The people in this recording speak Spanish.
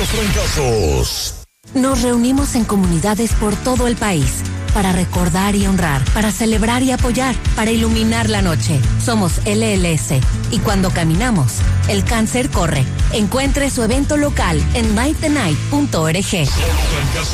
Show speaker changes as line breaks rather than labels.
los trancazos.
Nos reunimos en comunidades por todo el país para recordar y honrar, para celebrar y apoyar, para iluminar la noche. Somos LLS y cuando caminamos, el cáncer corre. Encuentre su evento local en mytenight.org.